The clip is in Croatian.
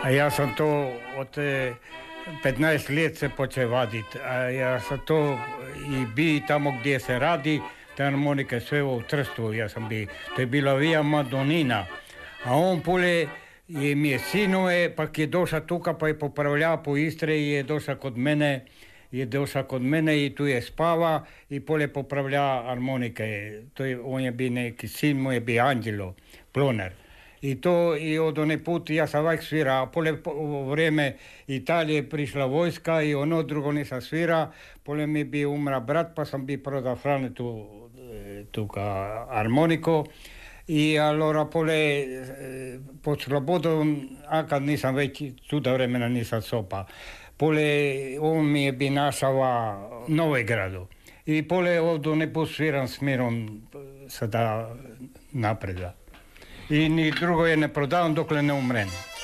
A ja sam to od 15 let se počeo vaditi, a ja sam to i bi tamo gdje se radi, te harmonike sve u Trstu, ja sam bi, to je bila Via Madonina, a on pole mi je sinuje, pa je došao tuka pa je popravljao po Istre i je došao kod mene i tu je spava i pole popravlja harmonike, on je bi neki sin, mu je bi Anđelo, ploner. I od one put ja sam vajk svira, a pole u vrijeme Italije prišla vojska i ono drugo nisam svira, pole mi bi umra brat pa sam bi prodao Frane tu harmoniko i allora pole pod slobodom, a kad nisam već tuda vremena nisam sopa, pole on mi je bi našao Novigradu i pole od one put sviram smirom sada napreda. I ni drugo je ne prodavam dokle ne umrem.